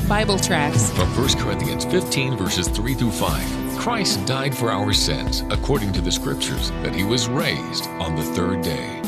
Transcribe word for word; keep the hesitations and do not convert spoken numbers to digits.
Bible tracts from First Corinthians fifteen, verses three through five. Christ died for our sins, according to the Scriptures, that he was raised on the third day.